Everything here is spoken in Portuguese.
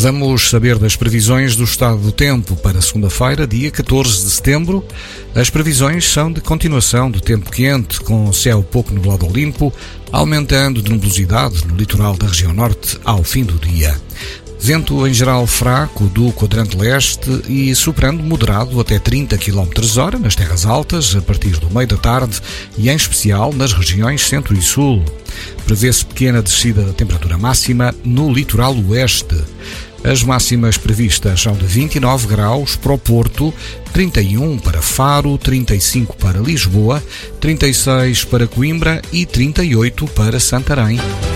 Vamos saber das previsões do estado do tempo para segunda-feira, dia 14 de setembro. As previsões são de continuação do tempo quente, com céu pouco nublado ou limpo, aumentando de nebulosidade no litoral da região norte ao fim do dia. Vento em geral fraco do quadrante leste e soprando moderado até 30 km/h nas terras altas a partir do meio da tarde e em especial nas regiões centro e sul. Prevê-se pequena descida da temperatura máxima no litoral oeste. As máximas previstas são de 29 graus para o Porto, 31 para Faro, 35 para Lisboa, 36 para Coimbra e 38 para Santarém.